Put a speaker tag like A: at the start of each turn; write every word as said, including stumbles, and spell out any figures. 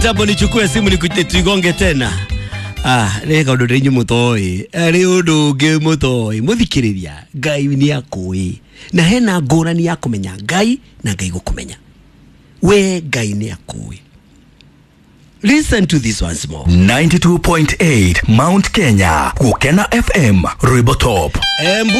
A: Jambo nichukue simu nikuigonge tena. Ah, rega ndo renyu mutoi. Ari undu ngi mutoi. Muthikiriria, Ngai ni akui. Na hena ngurani ya kumenya Ngai na Ngai gukumenya. We Ngai ni akui. Listen to this once more.
B: ninety-two point eight Mount Kenya, Kukena F M, Ribotop.
A: Embu